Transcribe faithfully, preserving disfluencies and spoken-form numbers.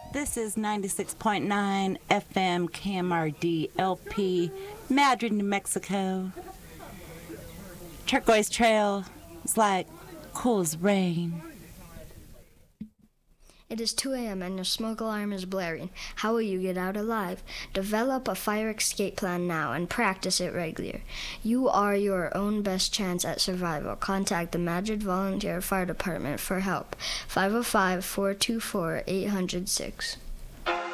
This is ninety-six point nine F M K M R D L P, Madrid, New Mexico. Turquoise Trail is like cool as rain. It is two a.m. and your smoke alarm is blaring. How will you get out alive? Develop a fire escape plan now and practice it regularly. You are your own best chance at survival. Contact the Madrid Volunteer Fire Department for help. five oh five, four two four, eight oh six.